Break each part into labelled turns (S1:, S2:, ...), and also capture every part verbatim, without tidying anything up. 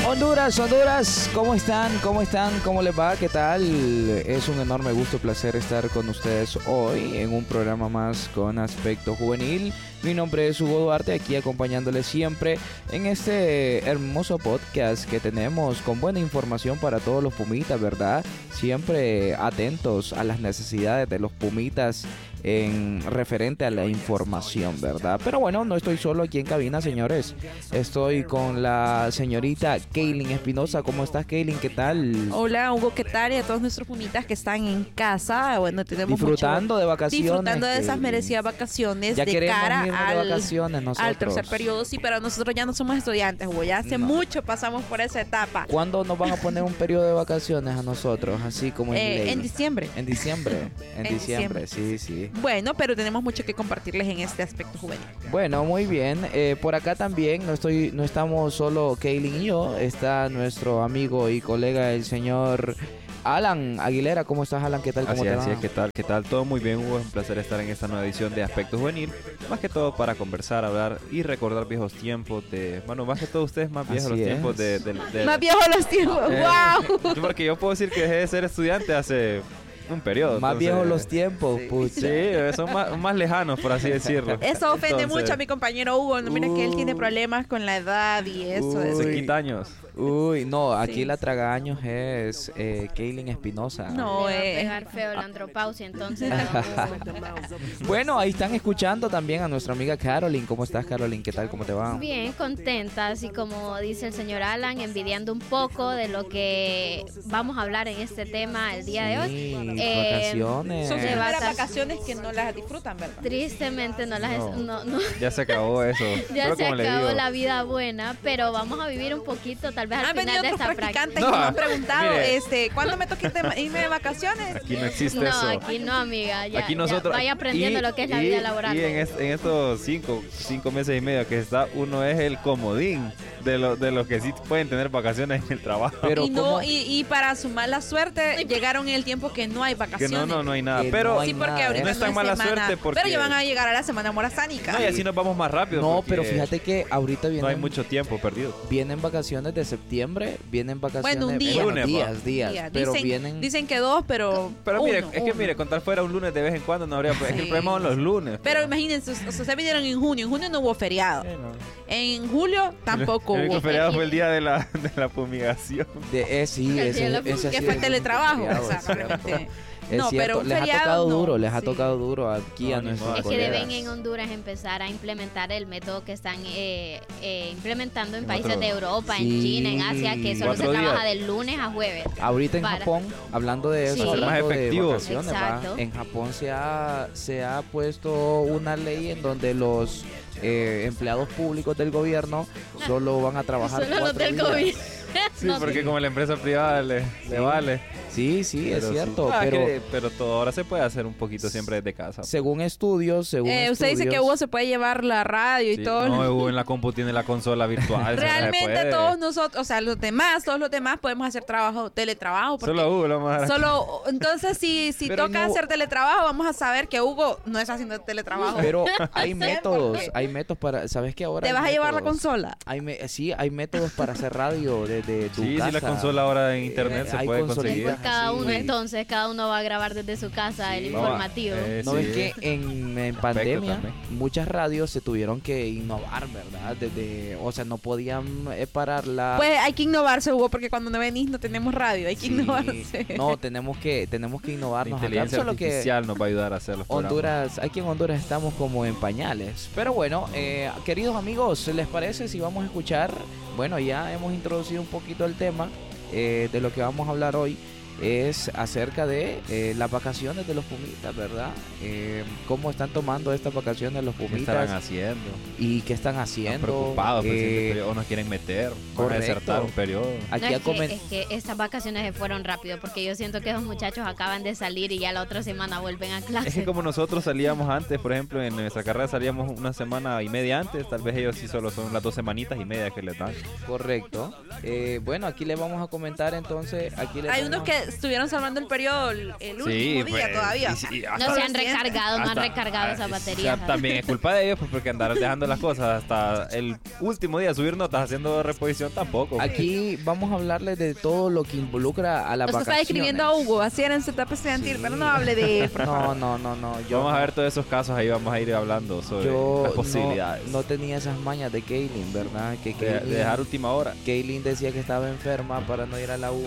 S1: Honduras, Honduras, ¿cómo están? ¿Cómo están? ¿Cómo les va? ¿Qué tal? Es un enorme gusto, placer estar con ustedes hoy en un programa más con aspecto juvenil. Mi nombre es Hugo Duarte, aquí acompañándoles siempre en este hermoso podcast que tenemos con buena información para todos los pumitas, ¿verdad? Siempre atentos a las necesidades de los pumitas en referente a la información, ¿verdad? Pero bueno, no estoy solo aquí en cabina, señores. Estoy con la señorita Kaylin Espinosa. ¿Cómo estás, Kaylin? ¿Qué tal?
S2: Hola, Hugo, ¿qué tal? Y a todos nuestros pumitas que están en casa. Bueno, tenemos
S1: disfrutando
S2: mucho,
S1: de vacaciones.
S2: Disfrutando de esas
S1: Kaylin.
S2: merecidas vacaciones
S1: ya
S2: de cara
S1: de
S2: al,
S1: vacaciones nosotros.
S2: al tercer periodo. Sí, pero nosotros ya no somos estudiantes, Hugo. Ya hace
S1: no.
S2: mucho pasamos por esa etapa.
S1: ¿Cuándo nos van a poner un periodo de vacaciones a nosotros? Así como en
S2: eh,
S1: ley.
S2: En diciembre.
S1: En diciembre. En,
S2: En
S1: diciembre.
S2: diciembre.
S1: sí, sí.
S2: Bueno, pero tenemos mucho que compartirles en este aspecto juvenil.
S1: Bueno, muy bien. Eh, por acá también no estoy, no estamos solo Kaylin y yo. Está nuestro amigo y colega, el señor Alan Aguilera. ¿Cómo estás, Alan? ¿Qué tal? ¿Cómo
S3: Así
S1: te
S3: es,
S1: va?
S3: así es. ¿Qué tal? ¿Qué tal? Todo muy bien, Hugo. Es un placer estar en esta nueva edición de Aspecto Juvenil. Más que todo para conversar, hablar y recordar viejos tiempos de... Bueno, más que todo ustedes más viejos
S1: Así
S3: los
S1: es.
S3: tiempos de... de, de
S2: Más viejos los tiempos.
S3: Eh,
S2: ¡Wow!
S3: Porque yo puedo decir que dejé de ser estudiante hace un periodo.
S1: Más
S3: entonces,
S1: viejos los tiempos,
S3: sí,
S1: pucha.
S3: Sí, son más, más lejanos, por así decirlo.
S2: Eso ofende
S3: Entonces,
S2: mucho a mi compañero Hugo. No, mira que él tiene
S1: Uy.
S2: problemas con la edad y eso.
S1: Uy.
S2: eso.
S3: Se quita años.
S1: Uy, no, aquí
S2: Sí.
S1: la traga años es eh, Kaylin Espinosa.
S2: No,
S4: Le va a
S2: eh.
S4: pegar feo la andropausia, entonces.
S1: Bueno, ahí están escuchando también a nuestra amiga Caroline. ¿Cómo estás, Caroline? ¿Qué tal? ¿Cómo te va?
S4: Bien, contenta, así como dice el señor Alan, envidiando un poco de lo que vamos a hablar en este tema el día de hoy.
S1: Sí,
S4: Eh,
S1: vacaciones.
S2: Son sus
S4: de
S2: primeras
S4: vaca-
S2: vacaciones que no las disfrutan, ¿verdad?
S4: Tristemente no las
S3: No.
S4: no, no,
S3: Ya se acabó eso.
S4: ya
S3: Pero
S4: se
S3: como le
S4: acabó
S3: digo,
S4: la vida buena, pero vamos a vivir un poquito, tal vez al
S2: Han
S4: final
S2: venido
S4: de
S2: otros
S4: esta
S2: practicantes
S4: práctica.
S2: que
S3: No,
S2: me han preguntado,
S3: mire.
S2: este, ¿cuándo me toca irte- irme de vacaciones?
S3: Aquí no existe
S4: No,
S3: eso.
S4: aquí no, amiga. Ya,
S3: Aquí
S4: ya
S3: nosotros
S4: vaya aprendiendo
S3: y-
S4: lo que es la
S3: y-
S4: vida laboral.
S3: Y en, es- en estos cinco, cinco meses y medio que está, uno es el comodín de, lo, de los que sí pueden tener vacaciones en el trabajo.
S1: Pero
S2: y, no,
S1: ¿cómo?
S2: y, y para su mala suerte llegaron en el tiempo que no hay
S3: que
S2: vacaciones.
S3: no, no, no hay nada.
S1: Que
S3: Pero
S1: no hay
S2: Sí, porque
S1: nada,
S2: ahorita
S3: no es tan
S2: es
S3: mala
S2: semana,
S3: suerte porque-
S2: Pero ya van a llegar a la semana morazánica.
S3: no, y así nos vamos más rápido.
S1: No,
S3: porque
S1: pero fíjate que ahorita vienen,
S3: no hay mucho tiempo perdido.
S1: vienen vacaciones de septiembre, vienen vacaciones...
S2: Bueno, un día.
S1: bueno,
S3: Lunes,
S1: días, días,
S2: Día.
S1: pero
S2: dicen,
S1: vienen...
S2: dicen que dos, pero
S3: Pero mire,
S2: uno,
S3: es que
S2: uno.
S3: mire, con tal fuera un lunes de vez en cuando no habría... Es que el
S2: Sí.
S3: problema son los lunes.
S2: Pero imagínense, o sea, ustedes vinieron en junio. En junio no hubo feriado.
S3: Eh, no.
S2: En julio tampoco
S3: El único
S2: hubo.
S3: feriado fue el día de la, de la fumigación.
S1: De, eh, sí,
S4: El
S1: ese,
S4: día de la
S1: ese
S2: Que
S1: sí
S2: fue
S1: es
S2: el
S1: un
S2: teletrabajo.
S1: feriado,
S2: O sea,
S1: es cierto.
S2: realmente.
S1: Es
S2: No,
S1: cierto,
S2: pero un
S1: les ha
S2: feriado
S1: tocado
S2: no,
S1: duro, les ha
S2: sí.
S1: tocado duro aquí
S3: No,
S1: a
S3: ni
S1: nuestros
S3: modo.
S4: Es que
S1: colegas.
S4: deben en Honduras empezar a implementar el método que están eh, eh, implementando en,
S3: En
S4: países
S3: otro-
S4: de Europa,
S1: Sí.
S4: en China, en Asia, que solo se
S3: Cuatro
S4: trabaja
S3: días.
S4: de lunes a jueves.
S1: Ahorita en
S4: Para-
S1: Japón, hablando de eso,
S4: Sí.
S1: hablando
S3: Más
S1: de
S3: efectivo.
S1: vacaciones, ¿va?
S4: Exacto.
S1: En Japón se ha, se ha puesto una ley en donde los eh, empleados públicos del gobierno solo van a trabajar
S4: Solo los
S1: cuatro
S4: del
S1: días.
S4: COVID.
S3: Sí,
S4: No,
S3: porque como la empresa privada le, le vale.
S1: Sí, sí, es
S3: Pero sí.
S1: cierto,
S3: Ah,
S1: pero
S3: que- pero todo ahora se puede hacer un poquito siempre desde casa.
S1: según estudios, según
S2: Eh, usted dice que
S1: estudios-
S2: Hugo se puede llevar la radio y
S3: Sí,
S2: todo.
S3: No, Hugo en la compu tiene la consola virtual. eso no se
S2: Realmente
S3: puede.
S2: todos nosotros, o sea, los demás, todos los demás podemos hacer trabajo, teletrabajo. Porque
S3: Solo Hugo lo más.
S2: solo, entonces si, si
S1: Pero
S2: toca
S1: no-
S2: hacer teletrabajo, vamos a saber que Hugo no está haciendo teletrabajo.
S1: Pero hay
S2: Siempre.
S1: métodos, hay métodos para, ¿sabes qué ahora?
S2: ¿Te
S1: hay
S2: vas a llevar la
S1: métodos?
S2: consola?
S1: Hay me- sí, hay métodos para hacer radio desde tu
S3: Sí,
S1: casa.
S3: sí, la consola ahora en internet
S1: Eh,
S3: se
S1: hay
S3: puede
S1: consolitas
S3: conseguir.
S4: Cada
S1: así.
S4: uno entonces, cada uno va a grabar desde su casa el
S1: Sí.
S4: informativo.
S3: Eh,
S1: ¿No
S3: sí.
S1: ves que en, en pandemia
S3: también.
S1: muchas radios se tuvieron que innovar, ¿verdad? Desde, o sea, no podían eh, parar la...
S2: Pues hay que innovarse, Hugo, porque cuando no venís no tenemos radio, hay que
S1: Sí.
S2: innovarse.
S1: No, tenemos que tenemos que
S3: La
S1: innovarnos acá.
S3: inteligencia
S1: Solo que
S3: artificial nos va a ayudar a hacer los programas.
S1: Honduras, aquí en Honduras estamos como en pañales. Pero bueno, eh, queridos amigos, ¿les parece si vamos a escuchar? Bueno, ya hemos introducido un poquito el tema eh, de lo que vamos a hablar hoy. Es acerca de eh, las vacaciones de los pumitas, ¿verdad? Eh, ¿Cómo están tomando estas vacaciones los
S3: ¿Qué estarán
S1: pumitas?
S3: haciendo?
S1: ¿Y qué están
S3: Están
S1: haciendo?
S3: preocupados porque
S1: Eh,
S3: siempre o nos quieren meter, van a
S1: correcto.
S3: desertar un periodo.
S1: aquí
S4: No,
S1: a
S4: es, que,
S1: comen-
S4: es que estas vacaciones se fueron rápido porque yo siento que esos muchachos acaban de salir y ya la otra semana vuelven a clase.
S3: Es que como nosotros salíamos antes, por ejemplo, en nuestra carrera salíamos una semana y media antes, tal vez ellos sí solo son las dos semanitas y media que les dan.
S1: Correcto. Eh, bueno, aquí les vamos a comentar entonces. Aquí les
S2: Hay
S1: vamos
S2: unos
S1: a-
S2: que estuvieron salvando el periodo el, el último
S3: Sí,
S2: día
S3: pues,
S2: todavía.
S3: y sí,
S4: No
S3: hasta-
S4: se han recargado, no han
S3: hasta-
S4: recargado
S3: ah,
S4: esas
S3: o
S4: baterías.
S3: sea, también es culpa de ellos, pues, porque andaron dejando las cosas hasta el último día, subir notas haciendo reposición tampoco.
S1: Aquí vamos a hablarles de todo lo que involucra a las
S2: Usted está
S1: vacaciones.
S2: describiendo a Hugo, así era en su etapa estudiantil,
S1: Sí.
S2: pero no hable de él.
S1: No, no, no, no. Yo
S3: Vamos a
S1: no-
S3: ver todos esos casos, ahí vamos a ir hablando sobre
S1: Yo
S3: las
S1: no-
S3: posibilidades
S1: No, tenía esas mañas de Kaylin, ¿verdad? Que
S3: de,
S1: Kaylin,
S3: de dejar última hora.
S1: Kaylin decía que estaba enferma para no ir a la U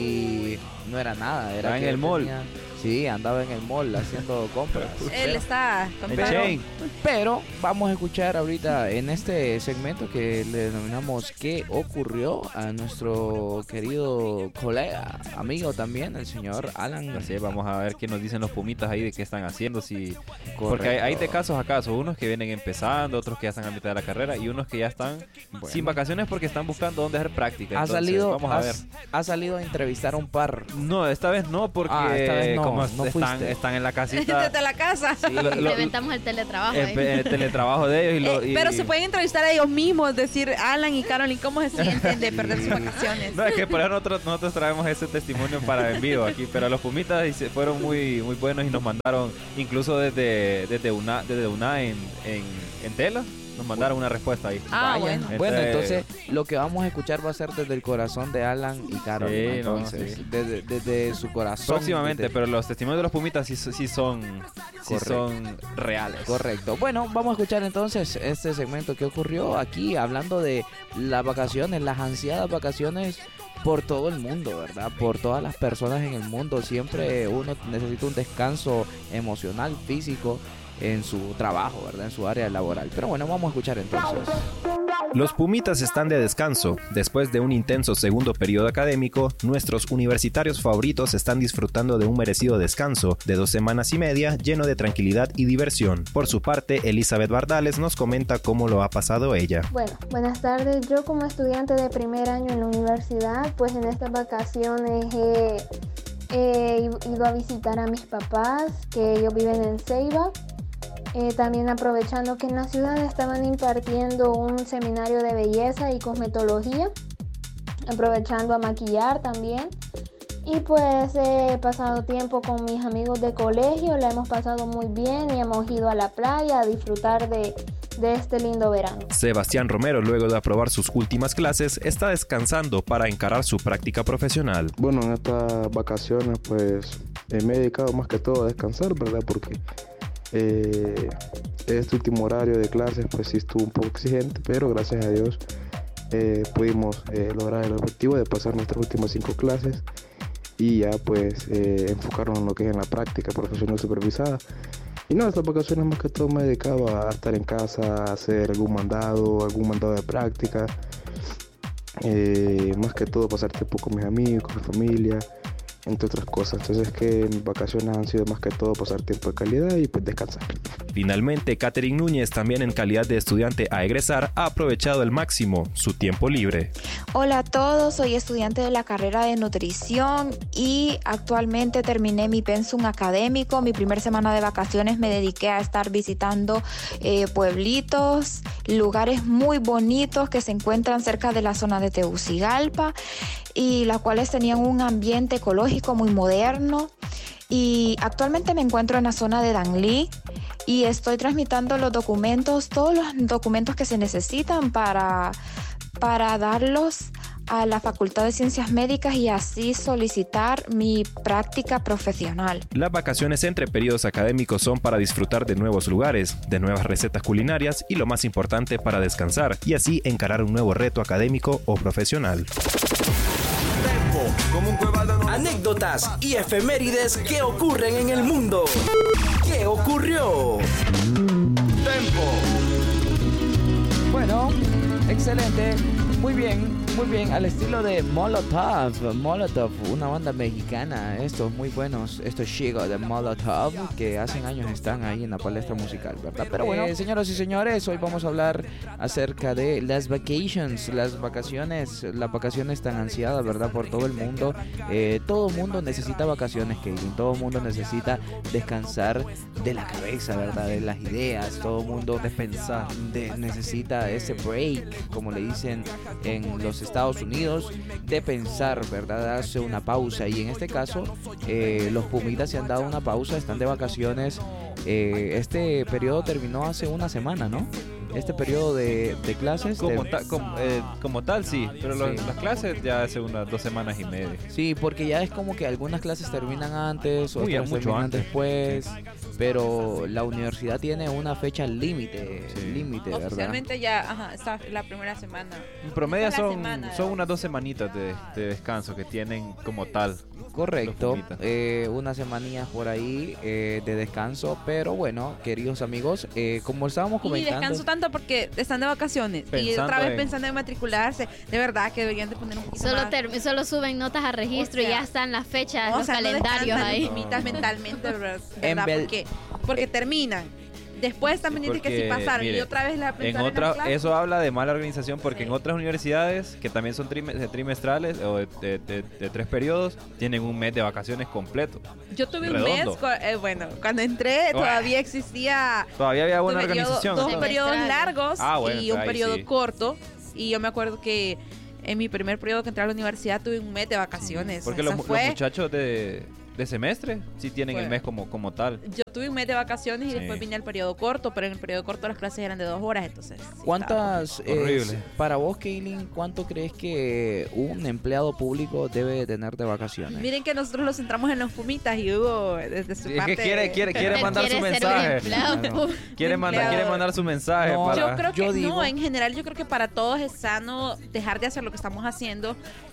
S1: y no era nada. Era
S3: Estaba en
S1: que
S3: el mall.
S1: tenía- Sí, andaba en el mall haciendo compras.
S2: Él está con
S3: En
S2: todo.
S3: Chain.
S1: Pero vamos a escuchar ahorita en este segmento que le denominamos ¿Qué ocurrió? A nuestro querido colega, amigo también, el señor Alan.
S3: Así es, vamos a ver qué nos dicen los pumitas ahí de qué están haciendo. Si... Porque
S1: Correcto.
S3: hay, hay de casos a casos, unos que vienen empezando, otros que ya están a mitad de la carrera y unos que ya están
S1: Bueno.
S3: sin vacaciones porque están buscando dónde hacer práctica.
S1: Ha
S3: Entonces,
S1: salido,
S3: vamos a ver.
S1: has- ha salido a entrevistar a un par.
S3: No, esta vez no, porque
S1: Ah, esta vez no,
S3: como
S1: no
S3: están,
S1: fuiste.
S3: están en la casita,
S2: Desde la casa.
S3: lo- lo-
S4: Implementamos el teletrabajo ahí.
S3: el, el teletrabajo de ellos. Y lo-
S2: Eh,
S3: y-
S2: pero se pueden entrevistar a ellos mismos, decir Alan y Carolyn cómo se sienten de perder sus vacaciones.
S3: No, es que por eso nosotros, nosotros traemos ese testimonio para en vivo aquí, pero los Pumitas dice- fueron muy muy buenos y nos mandaron, incluso desde desde una desde una en, en, en tela, nos mandaron una respuesta ahí.
S2: Ah,
S1: Vaya.
S2: bueno.
S1: Bueno,
S3: Este-
S1: entonces lo que vamos a escuchar va a ser desde el corazón de Alan y Carol.
S3: Sí, no,
S1: entonces,
S3: sí.
S1: desde, desde su corazón.
S3: Próximamente,
S1: desde-
S3: pero los testimonios de los Pumitas sí, sí son sí
S1: Correcto.
S3: son reales.
S1: Correcto. Bueno, vamos a escuchar entonces este segmento que ocurrió aquí, hablando de las vacaciones, las ansiadas vacaciones por todo el mundo, ¿verdad? Por todas las personas en el mundo. Siempre uno necesita un descanso emocional, físico en su trabajo, ¿verdad? En su área laboral. Pero bueno, vamos a escuchar entonces.
S5: Los Pumitas están de descanso. Después de un intenso segundo periodo académico, nuestros universitarios favoritos están disfrutando de un merecido descanso de dos semanas y media lleno de tranquilidad y diversión. Por su parte, Elizabeth Bardales nos comenta cómo lo ha pasado ella.
S6: Bueno, buenas tardes. Yo como estudiante de primer año en la universidad, pues en estas vacaciones he, he ido a visitar a mis papás, que ellos viven en Ceiba. Eh, también aprovechando que en la ciudad estaban impartiendo un seminario de belleza y cosmetología, aprovechando a maquillar también. Y pues he pasado tiempo con mis amigos de colegio, la hemos pasado muy bien y hemos ido a la playa a disfrutar de, de este lindo verano.
S5: Sebastián Romero, luego de aprobar sus últimas clases, está descansando para encarar su práctica profesional.
S7: Bueno, en estas vacaciones pues eh, me he dedicado más que todo a descansar, ¿verdad? Porque eh, este último horario de clases pues sí estuvo un poco exigente, pero gracias a Dios eh, pudimos eh, lograr el objetivo de pasar nuestras últimas cinco clases y ya pues eh, enfocarnos en lo que es en la práctica profesional supervisada. Y no, estas vacaciones más que todo me he dedicado a estar en casa, a hacer algún mandado, algún mandado de práctica, eh, más que todo pasar tiempo con mis amigos, con mi familia, entre otras cosas. Entonces es que mis vacaciones han sido más que todo pasar tiempo de calidad y pues descansar.
S5: Finalmente, Catherine Núñez, también en calidad de estudiante a egresar, ha aprovechado al máximo su tiempo libre.
S8: Hola a todos, soy estudiante de la carrera de nutrición y actualmente terminé mi pensum académico. Mi primera semana de vacaciones me dediqué a estar visitando eh, pueblitos, lugares muy bonitos que se encuentran cerca de la zona de Tegucigalpa y las cuales tenían un ambiente ecológico muy moderno. Y actualmente me encuentro en la zona de Danlí y estoy tramitando los documentos, todos los documentos que se necesitan para, para darlos a la Facultad de Ciencias Médicas y así solicitar mi práctica profesional.
S5: Las vacaciones entre periodos académicos son para disfrutar de nuevos lugares, de nuevas recetas culinarias y lo más importante para descansar y así encarar un nuevo reto académico o profesional.
S9: Anécdotas y efemérides que ocurren en el mundo. ¿Qué ocurrió? Tempo.
S1: Bueno, excelente. Muy bien, muy bien. Al estilo de Molotov. Molotov, una banda mexicana. Estos muy buenos, estos chicos de Molotov que hace años están ahí en la palestra musical, ¿verdad? Pero bueno, eh, señoras y señores, hoy vamos a hablar acerca de las vacations, las vacaciones, las vacaciones tan ansiadas, ¿verdad? Por todo el mundo. Eh, todo el mundo necesita vacaciones, Kevin. Todo el mundo necesita descansar de la cabeza, ¿verdad? De las ideas. Todo el mundo
S3: Despensar.
S1: de, necesita ese break, como le dicen en los Estados Unidos, de pensar, ¿verdad? Darse una pausa. Y en este caso, eh, los Pumitas se han dado una pausa, están de vacaciones. Eh, este periodo terminó hace una semana, ¿no? Este periodo de, de clases.
S3: Como,
S1: de...
S3: ta, como, eh, como tal, sí. Pero
S1: Sí.
S3: Los, las clases ya hace unas dos semanas y media.
S1: Sí, porque ya es como que algunas clases terminan antes,
S3: Uy, ya
S1: otras
S3: mucho
S1: terminan
S3: antes.
S1: después. Pero la universidad tiene una fecha límite,
S3: Sí.
S1: límite, ¿verdad?
S2: Oficialmente ya, ajá, está la primera semana.
S3: En promedio
S2: Esta es la
S3: son,
S2: semana,
S3: son
S2: ¿no?
S3: unas dos semanitas de, de descanso que tienen como tal.
S1: Correcto,
S3: Los Pumitas.
S1: eh, unas semanillas por ahí eh, de descanso, pero bueno, queridos amigos, eh, como estábamos
S2: Y
S1: comentando...
S2: descanso tanto porque están de vacaciones. y
S3: Pensando
S2: otra vez
S3: en-
S2: pensando en matricularse. De verdad que deberían de poner un poquito
S4: Solo,
S2: más.
S4: ter- solo suben notas a registro
S2: O sea,
S4: y ya están las fechas,
S2: O
S4: los
S2: sea, no
S4: calendarios
S2: descansan
S4: ahí.
S2: los pumitas mentalmente, ¿verdad?
S1: En
S2: ¿verdad?
S1: Bel-
S2: Porque, porque terminan. Después están pendientes que sí
S3: Porque,
S2: pasaron. y
S3: mire,
S2: otra vez la
S3: En
S2: pensar
S3: otra,
S2: las clases.
S3: eso habla de mala organización porque en
S2: Sí.
S3: otras universidades que también son trime- de trimestrales o de, de- de- de tres periodos tienen un mes de vacaciones completo.
S2: Yo tuve un
S3: redondo.
S2: mes, cu- eh, bueno, cuando entré todavía existía
S3: Todavía había buena
S2: tuve periodo-
S3: organización.
S2: dos
S3: entonces.
S2: periodos
S4: Semestral.
S2: largos
S3: Ah, bueno,
S2: y un
S3: ahí
S2: periodo
S3: sí.
S2: corto. Y yo me acuerdo que en mi primer periodo que entré a la universidad tuve un mes de vacaciones.
S3: Porque
S2: O sea,
S3: los, mu-
S2: fue-
S3: los muchachos de, de semestre sí tienen
S2: Fue-
S3: el mes como, como tal.
S2: Yo tuve un mes de vacaciones y
S3: Sí.
S2: después vine al periodo corto, pero en el periodo corto las clases eran de dos horas, entonces. sí
S1: ¿Cuántas, eh,
S3: Horrible.
S1: para vos, Kaylin, cuánto crees que un empleado público debe tener de vacaciones?
S2: estaba- Miren que nosotros los centramos en los Pumitas y Hugo, desde su
S3: Sí, es
S2: parte...
S3: que quiere, quiere, quiere
S4: Él
S3: mandar su
S4: quiere ser un
S3: mensaje.
S4: empleado
S1: Claro.
S4: público.
S3: Quiere, mandar,
S2: Empleado.
S3: quiere mandar su mensaje
S1: No,
S3: para...
S2: Yo creo que
S1: Yo digo-
S2: no, en general yo creo que para todos es sano dejar de hacer lo que estamos haciendo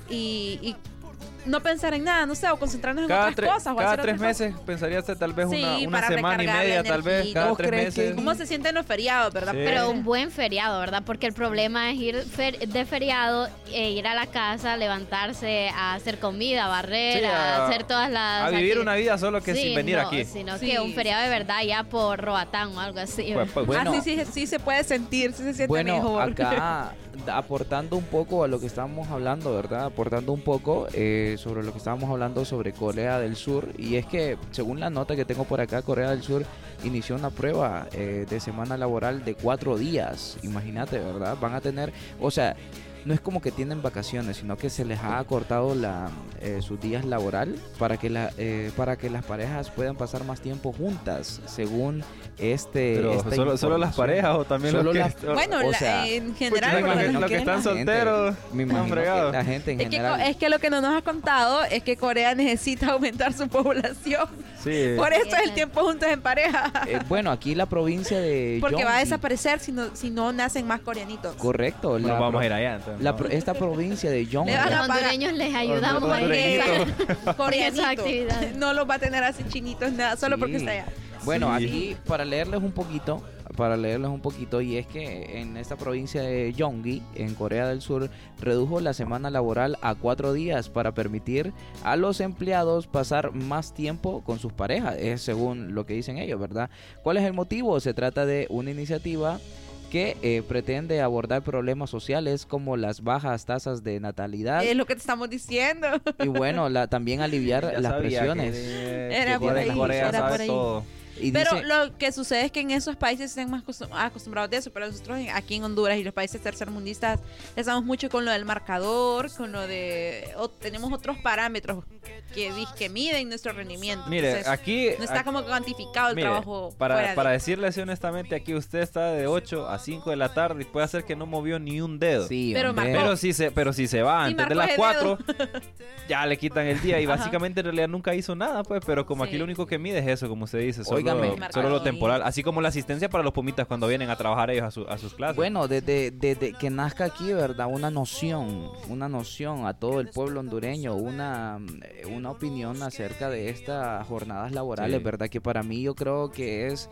S2: y, y no pensar en nada, no sé, o concentrarnos en
S3: Cada,
S2: otras
S3: tre-
S2: cosas. o
S3: cada
S2: hacer
S3: tres
S2: otras cosas.
S3: meses pensaría ser tal vez
S2: Sí,
S3: una, una
S2: para
S3: semana y
S2: recargar la
S3: media, tal vez,
S2: energía.
S3: cada
S1: ¿Vos
S3: tres
S1: crees
S3: meses.
S1: que-
S2: ¿Cómo se sienten los feriados, verdad?
S3: Sí.
S4: Pero un buen feriado, ¿verdad? Porque el problema es ir fer- de feriado e ir a la casa, levantarse a hacer comida, a barrer,
S3: Sí,
S4: a,
S3: a-
S4: hacer todas las...
S3: A vivir
S4: acti-
S3: una vida solo que
S4: Sí,
S3: sin venir
S4: no,
S3: aquí.
S4: Sino
S2: Sí.
S4: que un feriado de verdad ya por Roatán o algo así.
S3: Pues, pues,
S1: Bueno,
S2: ah, sí, sí, sí se puede sentir, sí se siente
S1: Bueno,
S2: mejor.
S1: acá aportando un poco a lo que estábamos hablando, ¿verdad? Aportando un poco eh, sobre lo que estábamos hablando sobre Corea del Sur. Y es que, según la nota que tengo por acá, Corea del Sur inició una prueba eh, de semana laboral de cuatro días. Imagínate, ¿verdad? Van a tener, o sea, no es como que tienen vacaciones, sino que se les ha acortado la, eh, sus días laboral para que, la, eh, para que las parejas puedan pasar más tiempo juntas, según este...
S3: Pero
S1: esta
S3: solo, solo las
S1: información.
S3: parejas o también
S1: Solo
S3: los que...
S1: las-
S2: Bueno,
S1: o
S2: la-
S1: sea,
S2: en general,
S3: Pucha,
S2: ¿verdad?
S3: los que-
S1: imagino
S3: los que están
S1: la gente-
S3: solteros,
S1: me imagino
S3: han fregado.
S1: que la gente en
S2: es, que,
S1: general...
S2: co- es que lo que no nos ha contado es que Corea necesita aumentar su población.
S3: Sí.
S2: Por eso es el tiempo juntos en pareja.
S1: Eh, bueno, aquí la provincia de
S2: Porque va a
S1: Gyeonggi-
S2: desaparecer si no, si no nacen más coreanitos.
S1: Correcto,
S3: Nos
S1: la
S3: vamos
S1: pro-
S3: a ir allá. Entonces,
S1: la
S3: ¿no?
S1: pro- esta provincia de Gyeonggi.
S2: Le van
S4: Los
S2: a pagar-
S4: hondureños les ayudamos
S3: Los
S4: a
S3: hondureñitos.
S4: organizar
S2: Coreanito.
S4: esa actividad.
S2: No los va a tener así chinitos, nada, solo
S1: Sí.
S2: porque está allá.
S1: Bueno,
S3: Sí.
S1: aquí para leerles un poquito, para leerles un poquito, y es que en esta provincia de Gyeonggi, en Corea del Sur, redujo la semana laboral a cuatro días para permitir a los empleados pasar más tiempo con sus parejas, es según lo que dicen ellos, ¿verdad? ¿Cuál es el motivo? Se trata de una iniciativa que eh, pretende abordar problemas sociales como las bajas tasas de natalidad
S2: Es lo que te estamos diciendo.
S1: y bueno, la, también aliviar
S3: Ya
S1: las
S3: sabía
S1: presiones.
S3: que-
S2: Era
S3: que
S2: por
S3: Corea-
S2: ahí,
S3: Corea
S2: era
S3: sabe
S2: por ahí.
S3: todo.
S1: Y
S2: Pero
S1: dice-
S2: lo que sucede es que en esos países están más acostum- acostumbrados de eso, pero nosotros en- aquí en Honduras y los países tercermundistas estamos mucho con lo del marcador, con lo de... o tenemos otros parámetros que, dis- que miden nuestro rendimiento.
S3: Mire,
S2: Entonces,
S3: aquí...
S2: no está
S3: aquí-
S2: como cuantificado el
S3: mire,
S2: trabajo
S3: para,
S2: fuera de-
S3: para decirle así honestamente, aquí usted está de ocho a cinco de la tarde y puede hacer que no movió ni un dedo.
S1: Sí,
S2: Pero
S1: hombre.
S2: marcó.
S3: Pero si se, pero si se va
S2: Sí,
S3: antes de
S2: marcó
S3: las
S2: ese
S3: cuatro,
S2: dedo.
S3: ya le quitan el día y
S2: Ajá.
S3: básicamente en realidad nunca hizo nada, pues, pero como aquí
S2: Sí.
S3: lo único que mide es eso, como usted dice, solo,
S1: Óigame.
S3: solo lo
S2: Sí.
S3: temporal, así como la asistencia para los pumitas cuando vienen a trabajar ellos a, su- a sus clases.
S1: Bueno, desde, desde que nazca aquí, ¿verdad? Una noción, una noción a todo el pueblo hondureño, una, eh, una opinión acerca de estas jornadas laborales,
S3: Sí.
S1: ¿verdad? Que para mí yo creo que es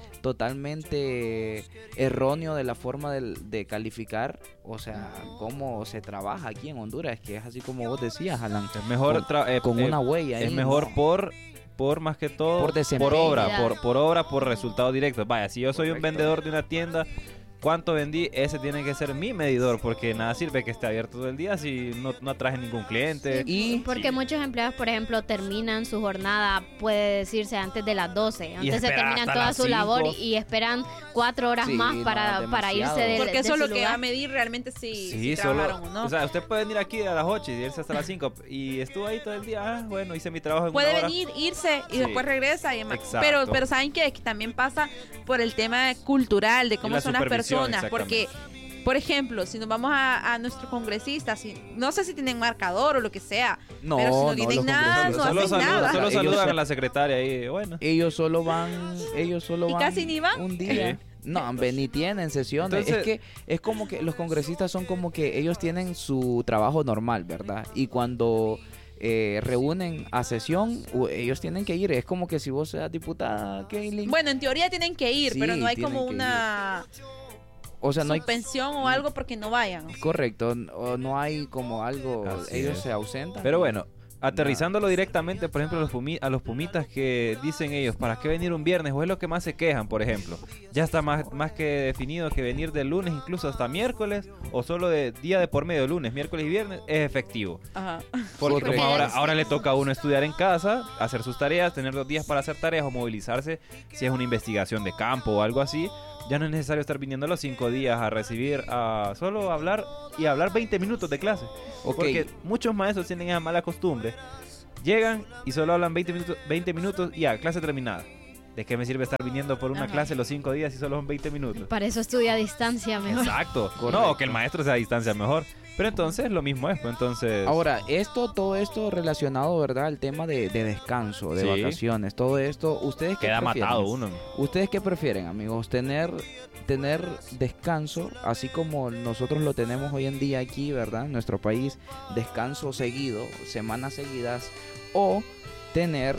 S1: totalmente erróneo de la forma de, de calificar, o sea, cómo se trabaja aquí en Honduras, que es así como vos decías, Alan,
S3: es mejor
S1: con,
S3: tra- eh,
S1: con
S3: eh,
S1: una huella ahí,
S3: es mejor
S1: ¿no?
S3: por por más que todo
S1: Por
S3: por,
S1: desempeño.
S3: obra, por, por obra, por resultados directos. Vaya, si yo soy un
S1: Correcto.
S3: vendedor de una tienda, cuánto vendí, ese tiene que ser mi medidor, porque nada sirve que esté abierto todo el día si no, no atraje ningún cliente.
S4: Y porque
S3: sí.
S4: muchos empleados, por ejemplo, terminan su jornada, puede decirse, antes de las doce. Antes se terminan toda su labor y, y esperan cuatro horas
S1: sí,
S4: más
S1: no,
S4: para, para irse del
S2: Porque eso
S4: de
S2: es lo
S4: su
S2: que
S4: lugar.
S2: va a medir realmente si,
S3: Sí,
S2: si
S3: solo,
S2: trabajaron o no.
S3: O sea, usted puede venir aquí a las ocho y irse hasta las cinco y estuvo ahí todo el día. Ah, bueno, hice mi trabajo en
S2: Puede
S3: una hora.
S2: venir, irse y
S3: Sí.
S2: después regresa y demás.
S3: Exacto.
S2: Pero, pero saben que también pasa por el tema cultural de cómo
S3: la
S2: son las
S3: supervisión,
S2: personas. Porque, por ejemplo, si nos vamos a, a nuestros congresistas, si, no sé si tienen marcador o lo que sea,
S1: No,
S2: pero si no,
S1: no,
S2: tienen
S1: los
S2: nada, no
S1: congresistas
S3: Solo
S2: hacen
S3: saludan,
S2: nada.
S3: solo
S1: Ellos
S3: saludan
S1: se-
S3: a la secretaria ahí, bueno.
S1: Ellos solo van, ellos solo
S2: ¿Y
S1: van
S2: casi ni van?
S1: un día.
S3: Sí.
S1: No, hombre, ni tienen sesiones.
S3: Entonces-
S1: es que es como que los congresistas son como que ellos tienen su trabajo normal, ¿verdad? Y cuando eh, reúnen a sesión, u- ellos tienen que ir. Es como que si vos seas diputada, Kaylin.
S2: Bueno, en teoría tienen que ir,
S1: Sí,
S2: pero no hay
S1: tienen
S2: como
S1: que
S2: una
S1: o sea, no hay
S2: suspensión o algo porque no vayan.
S1: correcto, o no hay como algo,
S3: Así
S1: ellos
S3: es.
S1: se ausentan.
S3: Pero bueno, aterrizándolo directamente, por ejemplo, a los, pumi- a los pumitas que dicen ellos, ¿para qué venir un viernes? O es lo que más se quejan, por ejemplo. Ya está más, más que definido que venir del lunes incluso hasta miércoles o solo de día de por medio, lunes, miércoles y viernes, es efectivo.
S2: Ajá.
S3: Porque
S1: Correcto.
S3: como ahora, ahora le toca a uno estudiar en casa, hacer sus tareas, tener dos días para hacer tareas o movilizarse si es una investigación de campo o algo así. Ya no es necesario estar viniendo los cinco días a recibir, a solo hablar y hablar veinte minutos de clase.
S1: Ok.
S3: Porque muchos maestros tienen esa mala costumbre. Llegan y solo hablan veinte minutos, veinte minutos y ya, clase terminada. ¿De qué me sirve estar viniendo por una
S2: Ajá.
S3: clase los cinco días y solo son veinte minutos?
S4: Para eso estudia a distancia mejor.
S3: Exacto.
S1: Correcto.
S3: No, que el maestro sea a distancia mejor. Pero entonces lo mismo es, pues entonces...
S1: Ahora, esto, todo esto relacionado, ¿verdad? Al tema de, de descanso, de
S3: Sí.
S1: vacaciones, todo esto, ¿ustedes qué
S3: queda
S1: prefieren?
S3: matado uno.
S1: ¿Ustedes qué prefieren, amigos? ¿Tener, tener descanso, así como nosotros lo tenemos hoy en día aquí, ¿verdad? En nuestro país, descanso seguido, semanas seguidas, o tener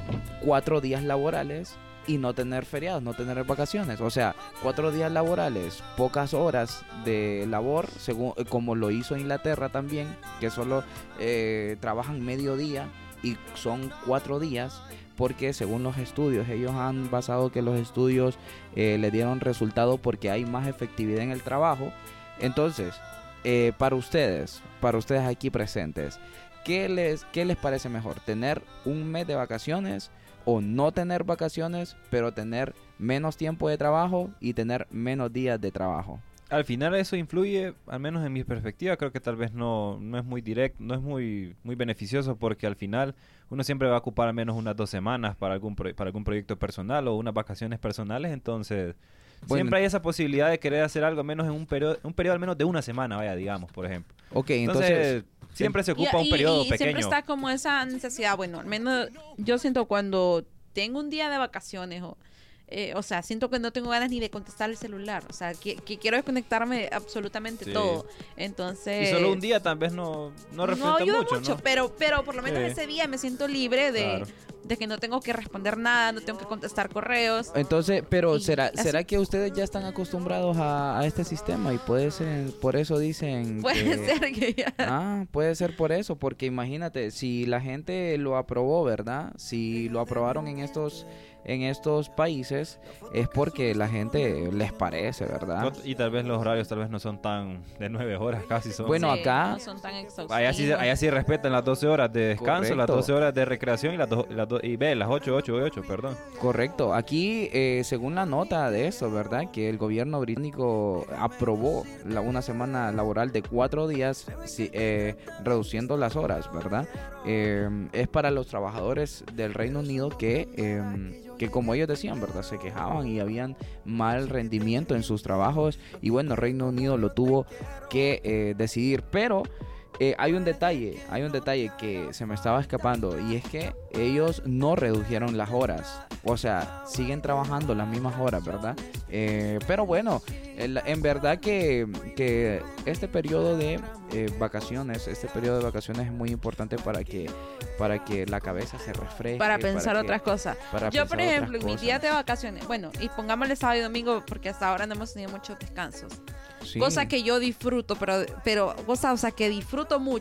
S1: cuatro días laborales y no tener feriados, no tener vacaciones? O sea, cuatro días laborales, pocas horas de labor, según como lo hizo Inglaterra también, que solo eh, trabajan medio día y son cuatro días, porque según los estudios, ellos han basado que los estudios eh, le dieron resultado porque hay más efectividad en el trabajo. Entonces, eh, para ustedes, para ustedes aquí presentes, ¿qué les, qué les parece mejor? ¿Tener un mes de vacaciones o no tener vacaciones, pero tener menos tiempo de trabajo y tener menos días de trabajo?
S3: Al final eso influye, al menos en mi perspectiva, creo que tal vez no, no es muy directo, no es muy, muy beneficioso, porque al final uno siempre va a ocupar al menos unas dos semanas para algún, pro- para algún proyecto personal o unas vacaciones personales, entonces
S1: Bueno.
S3: siempre hay esa posibilidad de querer hacer algo al menos en un periodo, un periodo al menos de una semana, vaya, digamos, por ejemplo.
S1: Ok,
S3: Entonces,
S1: entonces...
S3: siempre se
S2: Y-
S3: ocupa un
S2: y-
S3: periodo
S2: y
S3: pequeño.
S2: siempre está como esa necesidad, bueno, al menos yo siento cuando tengo un día de vacaciones o, eh, o sea, siento que no tengo ganas ni de contestar el celular, o sea, que, que quiero desconectarme de absolutamente
S3: Sí.
S2: todo. Entonces,
S3: Y solo un día tal vez no, no refleja
S2: ayuda
S3: mucho,
S2: mucho,
S3: ¿no?
S2: pero, pero por lo menos
S3: Sí.
S2: ese día me siento libre de,
S3: Claro.
S2: de que no tengo que responder nada, no tengo que contestar correos.
S1: Entonces, pero
S2: Y
S1: ¿será,
S2: así-
S1: ¿será que ustedes ya están acostumbrados a, a este sistema y puede ser, por eso dicen
S2: Puede
S1: que-
S2: ser que ya...
S1: Ah, puede ser por eso, porque imagínate, si la gente lo aprobó, ¿verdad? Si lo aprobaron en estos en estos países, es porque la gente les parece, ¿verdad?
S3: No- y tal vez los horarios tal vez no son tan de nueve horas, casi son.
S1: Bueno,
S2: Sí,
S1: acá-
S2: no son tan exhaustivos.
S3: Allá sí, allá sí respetan las doce horas de descanso, las
S1: Correcto.
S3: doce horas de recreación y las, do- las do- y ve, las ocho, ocho, ocho, perdón.
S1: Correcto. Aquí, eh, según la nota de eso, ¿verdad? Que el gobierno británico aprobó la, una semana laboral de cuatro días, si- eh, reduciendo las horas, ¿verdad? Eh, es para los trabajadores del Reino Unido que, eh, que, como ellos decían, ¿verdad? Se quejaban y habían mal rendimiento en sus trabajos. Y bueno, Reino Unido lo tuvo que eh, decidir. Pero eh, hay un detalle, hay un detalle que se me estaba escapando, y es que ellos no redujeron las horas. O sea, siguen trabajando las mismas horas, ¿verdad? Eh, pero bueno, el- en verdad que, que este periodo de eh, vacaciones, este periodo de vacaciones es muy importante para que, para que la cabeza se refresque.
S2: Para pensar
S1: que-
S2: otras cosas.
S1: para
S2: Yo,
S1: pensar
S2: por
S1: otras
S2: ejemplo, en mis
S1: cosas.
S2: días de vacaciones, bueno, y pongámosle sábado y domingo, porque hasta ahora no hemos tenido muchos descansos.
S1: Sí.
S2: Cosa que yo disfruto, pero, pero cosa, o sea, que disfruto mucho,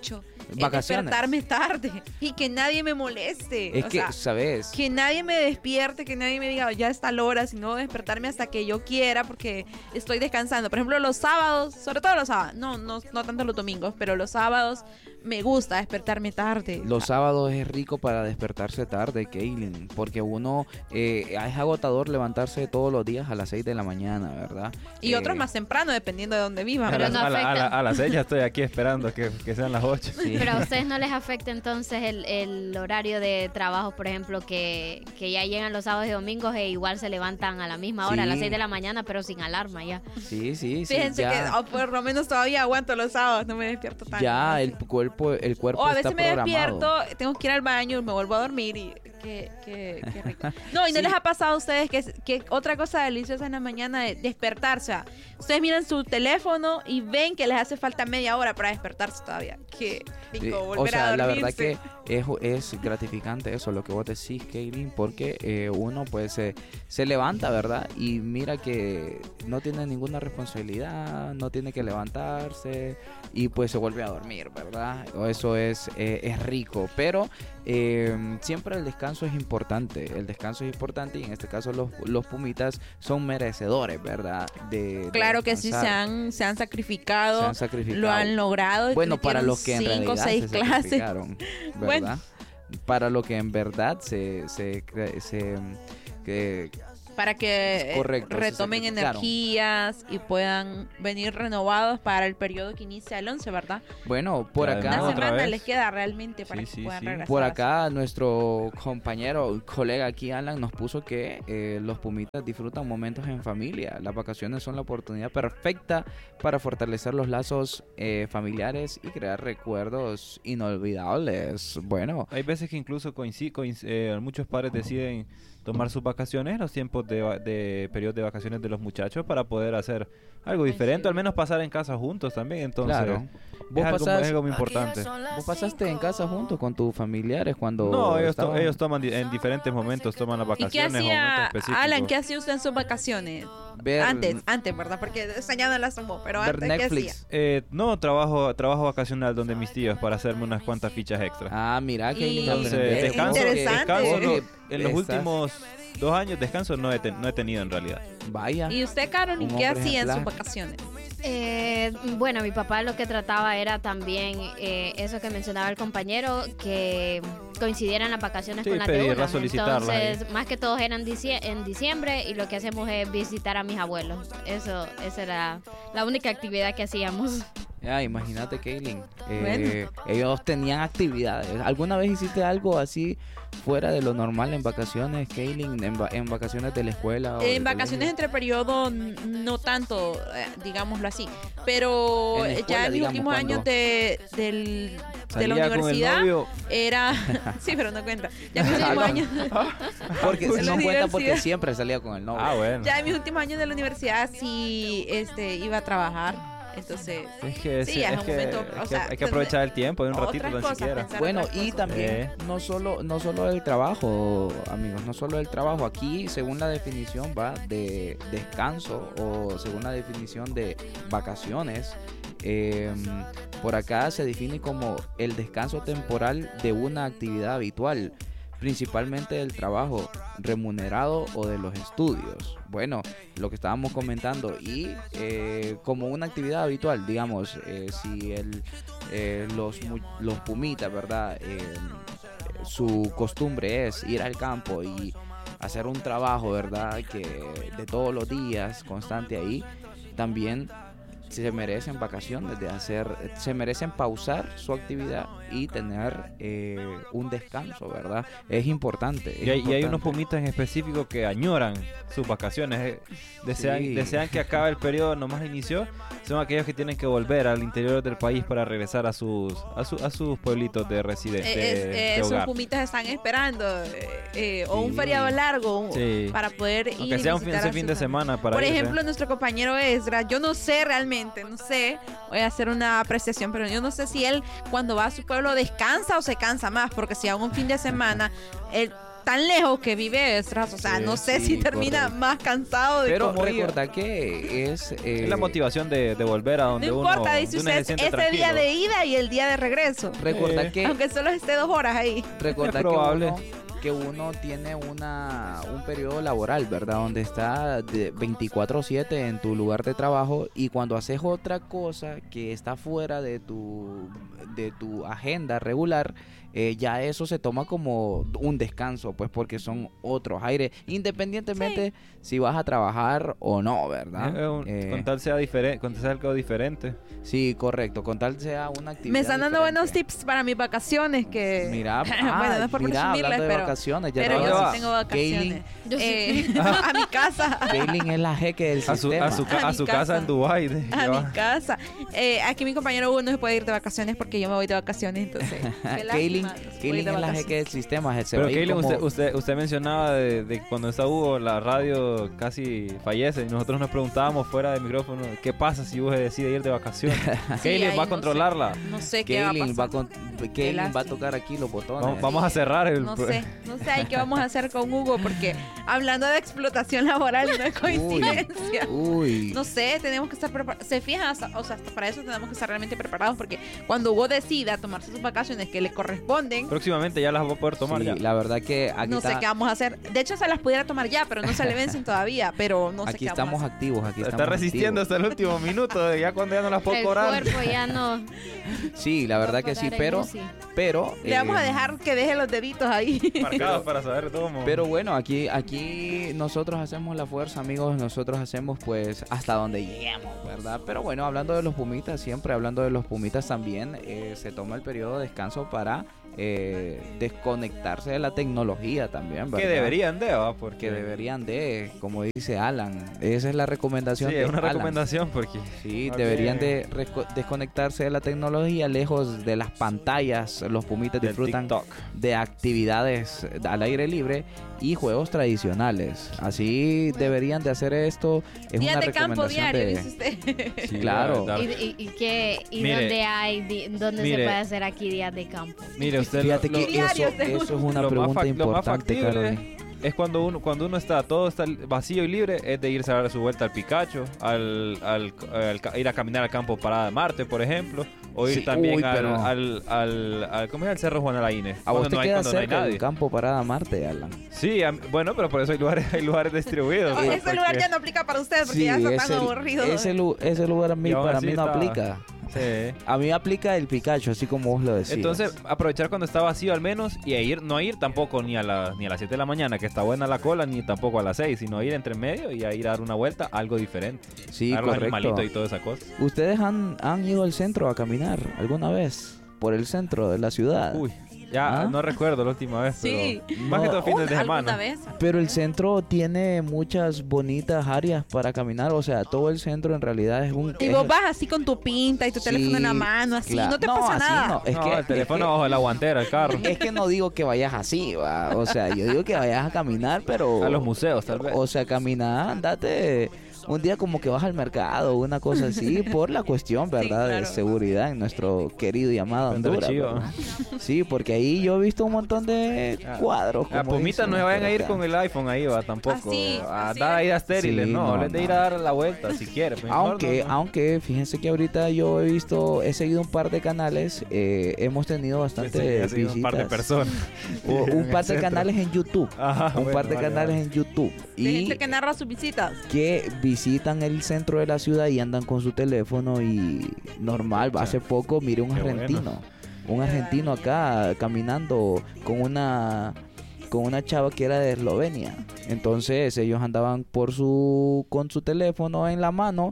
S1: Vacaciones.
S2: despertarme tarde y que nadie me moleste.
S1: Es
S2: o
S1: que,
S2: sea,
S1: ¿sabes?
S2: que nadie me despierte, que nadie me diga ya está la hora, sino despertarme hasta que yo quiera porque estoy descansando. Por ejemplo, los sábados, sobre todo los sábados, no, no, no tanto los domingos, pero los sábados me gusta despertarme tarde.
S1: Los sábados es rico para despertarse tarde, Kaylin, porque uno eh, es agotador levantarse todos los días a las seis de la mañana, ¿verdad?
S2: Y
S1: Eh,
S2: otros más temprano, dependiendo de dónde vivan.
S3: A
S4: Pero
S3: las,
S4: no
S3: a la- a la-
S4: afecta.
S3: a las seis ya estoy aquí esperando que, que sean las ocho.
S1: sí.
S4: Pero a ustedes no les afecta entonces el, el horario de trabajo, por ejemplo, que, que ya llegan los sábados y domingos e igual se levantan a la misma hora, a las
S1: Sí.
S4: seis de la mañana, pero sin alarma ya.
S1: Sí, sí, sí.
S2: Fíjense
S1: ya,
S2: que oh, por lo menos todavía aguanto los sábados, no me despierto tanto.
S1: ya el cuerpo, el cuerpo
S2: O a
S1: está
S2: veces me
S1: programado.
S2: despierto, tengo que ir al baño, me vuelvo a dormir y qué, qué, qué rico. No, y no
S1: Sí.
S2: les ha pasado a ustedes que, que otra cosa deliciosa en la mañana de despertarse. O sea, ustedes miran su teléfono y ven que les hace falta media hora para despertarse todavía. Qué rico
S1: Eh,
S2: volver
S1: o sea,
S2: a
S1: la
S2: dormirse.
S1: verdad que es, es gratificante eso, lo que vos decís, Kaylin, porque eh, uno pues se, se levanta, ¿verdad? Y mira que no tiene ninguna responsabilidad, no tiene que levantarse y pues se vuelve a dormir, ¿verdad? Eso es, eh, es rico, pero eh, siempre el descanso es importante, el descanso es importante y en este caso los, los Pumitas son merecedores, ¿verdad? De, de
S2: Claro que sí, se
S1: descansar.
S2: han, se han sacrificado,
S1: Se han sacrificado.
S2: lo han logrado.
S1: Bueno, para
S2: metieron
S1: los que en
S2: cinco,
S1: realidad
S2: seis
S1: se
S2: clases.
S1: sacrificaron, ¿verdad?
S2: Bueno.
S1: Para lo que en verdad se, se, cre- se que
S2: Para que eh,
S1: Correcto, se
S2: retomen
S1: sacrificaron.
S2: energías y puedan venir renovados para el periodo que inicia el once, ¿verdad?
S1: bueno, por
S3: Ya,
S1: acá
S2: Una
S3: otra
S2: semana
S3: vez.
S2: les queda realmente para
S3: Sí,
S2: que
S3: sí,
S2: puedan
S3: sí.
S2: regresar.
S1: por
S2: a-
S1: acá nuestro compañero, colega aquí Alan nos puso que eh, los Pumitas disfrutan momentos en familia. Las vacaciones son la oportunidad perfecta para fortalecer los lazos eh, familiares y crear recuerdos inolvidables. Bueno,
S3: Hay veces que incluso coinci- coinc- eh, muchos padres deciden tomar sus vacaciones, los tiempos de, va- de periodo de vacaciones de los muchachos para poder hacer algo diferente, al menos pasar en casa juntos también. Entonces,
S1: claro.
S3: es
S1: ¿Vos,
S3: algo,
S1: pasás-
S3: es algo muy importante.
S1: vos pasaste en casa junto con tus familiares cuando
S3: No, ellos, to-
S1: estaban-
S3: ellos toman di- en diferentes momentos, toman las
S2: ¿Y qué
S3: vacaciones o momentos
S2: hacía,
S3: específicos.
S2: Alan, qué hacía usted en sus vacaciones?
S1: ver,
S2: Antes, antes, ¿verdad? Porque esa ya no la tomó, pero
S1: ver
S2: antes, ¿qué hacía?
S1: Netflix.
S3: Eh, no, trabajo trabajo vacacional donde mis tíos para hacerme unas cuantas fichas extra.
S1: Ah, mira que
S2: Y-
S3: Entonces,
S2: Qué
S3: descanso,
S2: interesante.
S3: descanso no, en los
S1: Estás-
S3: últimos dos años descanso no he, ten- no he tenido en realidad.
S1: Vaya.
S2: ¿Y usted, Carol,
S1: Un
S2: qué
S1: hombre
S2: hacía en sus
S1: ejemplar.
S2: vacaciones?
S4: Eh, bueno, mi papá lo que trataba era también eh, eso que mencionaba el compañero, que coincidieran las vacaciones
S3: Sí,
S4: con las de
S3: pedirlas,
S4: uno.
S3: solicitarlas ahí.
S4: Entonces, más que todos eran dicie- en diciembre y lo que hacemos es visitar a mis abuelos. Eso, esa era la única actividad que hacíamos.
S1: Ya, imagínate, Kaylin. eh, ellos tenían actividades. ¿Alguna vez hiciste algo así fuera de lo normal en vacaciones, Kaylin? En, va- en vacaciones de la escuela. o
S2: En
S1: del
S2: vacaciones
S1: colegio?
S2: entre periodo, n- no tanto, eh, digámoslo así. Pero
S1: En la
S2: ya
S1: escuela,
S2: en mis
S1: digamos,
S2: últimos
S1: ¿cuándo?
S2: años de, del, de
S3: Salía
S2: la
S3: con el
S2: universidad
S3: novio.
S2: era... sí, pero no cuenta. Ya en mis
S1: Ah,
S2: últimos
S1: no.
S2: años...
S1: Porque
S2: En la
S1: no cuenta porque
S2: universidad.
S1: siempre salía con el novio.
S3: Ah, bueno.
S2: Ya en mis últimos años de la universidad sí este, iba a trabajar. Entonces...
S3: Es que,
S2: Sí,
S3: sí,
S2: es
S3: es
S2: un
S3: que-
S2: momento,
S3: es
S2: o
S3: que
S2: sea,
S3: hay que aprovechar el tiempo de un ratito
S2: otras
S3: tan
S2: cosas,
S3: siquiera.
S2: pensar
S1: Bueno,
S2: otras
S1: y
S2: cosas.
S1: también
S3: Eh.
S1: no solo no solo el trabajo, amigos, no solo el trabajo. Aquí, según la definición, va de descanso o según la definición de vacaciones. eh, por acá se define como el descanso temporal de una actividad habitual, principalmente del trabajo remunerado o de los estudios. Bueno, lo que estábamos comentando y eh, como una actividad habitual, digamos, eh, si el, eh, los, mu- los pumitas, ¿verdad? Eh, su costumbre es ir al campo y hacer un trabajo, ¿verdad? Que de todos los días, constante ahí, también se merecen vacaciones de hacer, se merecen pausar su actividad y tener eh, un descanso, ¿verdad? Es importante. es
S3: Y hay, y hay unos
S1: importante.
S3: pumitas en específico que añoran sus vacaciones. eh, Desean,
S1: Sí.
S3: desean que acabe el periodo nomás inició. Son aquellos que tienen que volver al interior del país para regresar a sus a, su- a sus pueblitos de residencia.
S2: Eh, es- eh, esos
S3: hogar.
S2: pumitas están esperando eh, eh, o un
S1: Sí.
S2: feriado largo un-
S3: Sí.
S2: para poder ir
S3: Aunque
S2: y
S3: sea un fin,
S2: visitar
S3: ese
S2: a
S3: fin
S2: su
S3: de
S2: familia.
S3: semana para
S2: Por
S3: irse.
S2: ejemplo, nuestro compañero Ezra, yo no sé realmente, no sé, voy a hacer una apreciación, pero yo no sé si él cuando va a su pueblo descansa o se cansa más, porque si a un fin de semana él tan lejos que vive Estras, o sea,
S1: Sí,
S2: no sé
S1: sí,
S2: si termina
S1: correcto.
S2: más cansado de
S1: Pero
S2: cómo ir.
S1: recordad que es... eh,
S3: Es la motivación de, de volver a donde
S2: No
S3: uno,
S2: importa, dice
S3: donde uno se
S2: usted,
S3: siente
S2: ese
S3: tranquilo.
S2: día de ida y el día de regreso.
S1: Recordad
S3: Eh,
S1: que...
S2: Aunque solo esté dos horas ahí.
S1: Recordad
S3: Es probable.
S1: que uno, que uno tiene una, un periodo laboral, ¿verdad? Donde está de veinticuatro siete en tu lugar de trabajo y cuando haces otra cosa que está fuera de tu, de tu agenda regular, eh, ya eso se toma como un descanso, pues porque son otros aires, independientemente si vas a trabajar o no, ¿verdad?
S3: Eh, un-
S1: Eh,
S3: con tal sea diferente, con tal sea algo diferente.
S1: sí, correcto, con tal sea una actividad
S2: Me están dando
S1: diferente.
S2: buenos tips para mis vacaciones que...
S1: Mira,
S2: bueno,
S1: ah,
S2: no es por
S1: mira,
S2: presumirles,
S1: hablando de
S2: pero...
S1: vacaciones, ya
S2: Pero
S1: te
S3: ¿dónde
S2: yo
S3: va?
S2: sí tengo vacaciones.
S1: Kaylin.
S4: Yo sí.
S2: Eh, a mi casa.
S1: Kaylin es la jeque del
S3: A su,
S1: sistema.
S3: a su, ca-
S2: A
S3: a
S2: mi
S3: su
S2: casa.
S3: casa en Dubái. de-
S2: A
S3: ya
S2: mi
S3: va.
S2: casa. Eh, aquí mi compañero Hugo no se puede ir de vacaciones porque yo me voy de vacaciones, entonces. qué
S1: Kaylin,
S2: lástima, no se puede ir
S1: Kaylin
S2: de
S1: es la
S2: vacaciones.
S1: jeque del sistema. Se
S3: Pero
S1: va a ir
S3: Kaylin,
S1: como-
S3: usted, usted, usted mencionaba de, de cuando está Hugo, la radio casi fallece y nosotros nos preguntábamos fuera de micrófono, ¿qué pasa si Hugo decide ir de vacaciones? Kaylin
S2: ahí
S3: va a
S2: no
S3: controlarla.
S2: sé. No sé qué va a
S1: Kaylin va,
S2: pasar.
S1: con, Kaylin va a
S2: lástima.
S1: tocar aquí los botones.
S3: Vamos, vamos a cerrar el...
S2: No
S3: pro-
S2: sé, no sé ahí qué vamos a hacer con Hugo porque hablando de explotación laboral no es coincidencia.
S1: Uy.
S2: No sé, tenemos que estar preparados. Se fijan, hasta- o sea, hasta para eso tenemos que estar realmente preparados porque cuando Hugo decida tomarse sus vacaciones que le corresponden,
S3: Próximamente ya las va a poder tomar
S1: Sí,
S3: ya.
S1: la verdad que aquí,
S2: no sé
S1: está-
S2: qué vamos a hacer. De hecho, se las pudiera tomar ya, pero no se le vencen todavía. Pero no sé
S1: aquí
S2: qué vamos a
S1: estamos
S2: hacer.
S1: activos. Aquí
S3: Está
S1: estamos
S3: resistiendo
S1: activos.
S3: hasta el último minuto, ya cuando ya no las puedo
S4: El
S3: cobrar.
S4: cuerpo ya no.
S1: Sí, la verdad que sí,
S4: parar en
S1: pero,
S4: UCI.
S1: pero,
S2: Le vamos a
S1: eh,
S2: dejar que deje los deditos ahí.
S3: Marcados para saber cómo.
S1: Pero bueno, aquí, aquí nosotros hacemos la fuerza, amigos. Nosotros hacemos pues hasta donde lleguemos, ¿verdad? Pero bueno, hablando de los Pumitas, siempre hablando de los Pumitas también, eh, se toma el periodo de descanso para eh, desconectarse de la tecnología también, ¿verdad?
S3: que deberían de, ¿va? Porque
S1: Que deberían de, como dice Alan, esa es la recomendación
S3: Sí,
S1: de
S3: es una
S1: Alan.
S3: recomendación porque...
S1: Sí,
S3: Ok.
S1: deberían de reco- desconectarse de la tecnología, lejos de las pantallas. Los Pumitas
S3: del
S1: disfrutan
S3: TikTok.
S1: de actividades al aire libre y juegos tradicionales. Así deberían de hacer esto. Es
S2: Días
S1: una
S2: de campo
S1: recomendación
S2: diario,
S1: de...
S2: dice usted.
S3: Sí,
S1: Claro.
S3: la
S4: ¿Y,
S3: verdad.
S4: y, y qué, y
S3: Mire.
S4: dónde hay, di- dónde
S3: Mire.
S4: se puede hacer aquí días de campo?
S3: Mire, usted
S1: Fíjate
S3: lo-
S1: que
S3: lo-
S2: Diario,
S1: eso, eso es una
S3: lo más
S1: pregunta
S3: fac- lo más
S1: importante,
S3: factible
S1: Carolina.
S3: es cuando uno cuando uno está todo está vacío y libre, es de irse a dar su vuelta al Picacho, al, al, al ca- ir a caminar al campo Parada de Marte, por ejemplo, o ir
S1: Sí,
S3: también
S1: uy,
S3: al,
S1: pero-
S3: al, al, al- ¿cómo es el Cerro Juan Alaínez?
S1: A vos
S3: Cuando
S1: te
S3: no hay,
S1: queda
S3: cuando no hay
S1: cerca del
S3: nadie.
S1: campo Parada Marte, Alan.
S3: Sí, a mí- bueno, pero por eso hay lugares, hay lugares distribuidos.
S2: No,
S3: ¿no?
S2: ese lugar
S3: Porque-
S2: ya no aplica para usted porque
S1: Sí,
S2: ya está
S1: ese,
S2: tan aburrido.
S1: ese, lu- ese lugar a mí,
S3: Y aún
S1: para
S3: así
S1: mí no
S3: está-
S1: aplica.
S3: Sí.
S1: A mí aplica el Pikachu, así como vos lo decís.
S3: Entonces, aprovechar cuando está vacío al menos y a ir, no ir tampoco ni a, la, ni a las siete de la mañana, que está buena la cola, ni tampoco a las seis, sino ir entre medio y a ir a dar una vuelta, algo diferente.
S1: sí,
S3: a ver los
S1: correcto.
S3: animalitos y toda esa cosa.
S1: ¿Ustedes han, han ido al centro a caminar alguna vez? Por el centro de la ciudad.
S3: Uy, ya
S1: ¿Ah?
S3: no recuerdo la última vez,
S2: Sí.
S3: pero más que
S1: No,
S3: todo fines de
S2: ¿Alguna
S3: semana.
S2: vez?
S1: Pero el centro tiene muchas bonitas áreas para caminar. O sea, todo el centro en realidad es un...
S2: Y
S1: es-
S2: vos vas así con tu pinta y tu
S1: Sí,
S2: teléfono en la mano, así,
S1: claro.
S2: no te
S1: No,
S2: pasa
S1: así
S2: nada.
S1: no. Es
S3: No,
S1: que-
S3: el
S1: es
S3: teléfono
S1: que-
S3: bajo de la guantera, el carro.
S1: Es que no digo que vayas así, va. O sea, yo digo que vayas a caminar, pero...
S3: A los museos, tal vez.
S1: O sea, caminar, andate un día como que vas al mercado, una cosa así, por la cuestión, ¿verdad? De
S2: claro.
S1: seguridad en nuestro querido y amado
S3: Pero
S1: Honduras.
S3: chivo.
S1: ¿verdad? Sí, porque ahí yo he visto un montón de cuadros.
S3: A
S1: como
S3: Pumita
S1: dicen
S3: no se vayan a
S1: por
S3: ir
S1: acá.
S3: con el iPhone ahí, va, tampoco.
S2: Así,
S3: a
S2: así
S3: dar
S2: es.
S3: ahí a estériles,
S1: Sí,
S3: no.
S1: no,
S3: Les de ir
S1: no.
S3: a dar la vuelta si quiere. pues, mejor
S1: Aunque,
S3: no, no.
S1: aunque, fíjense que ahorita yo he visto, he seguido un par de canales, eh, hemos tenido bastante
S3: Pensé que había sido
S1: visitas.
S3: un par de personas.
S1: O un
S3: En el
S1: par de
S3: centro.
S1: canales en YouTube.
S3: Ajá,
S1: un
S3: bueno,
S1: par de
S3: vale,
S1: canales
S3: vale.
S1: en YouTube.
S2: De
S1: Y
S2: gente que narra sus visitas.
S1: que visitan el centro de la ciudad y andan con su teléfono y normal.
S3: Pucha,
S1: Hace poco miré un
S3: qué
S1: argentino,
S3: bueno.
S1: un argentino acá caminando con una con una chava que era de Eslovenia. Entonces ellos andaban por su con su teléfono en la mano